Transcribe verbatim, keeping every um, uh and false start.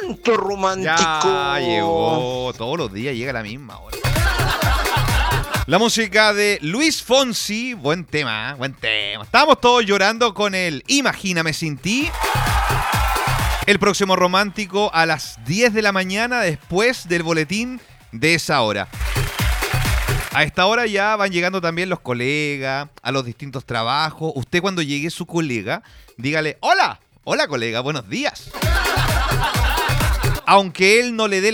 momento romántico. Ya llegó, todos los días llega a la misma hora. La música de Luis Fonsi, buen tema, ¿eh? Buen tema. Estábamos todos llorando con el Imagíname sin ti. El próximo romántico a las diez de la mañana después del boletín de esa hora. A esta hora ya van llegando también los colegas a los distintos trabajos. Usted cuando llegue su colega, dígale, hola, hola colega, buenos días. Aunque él no le dé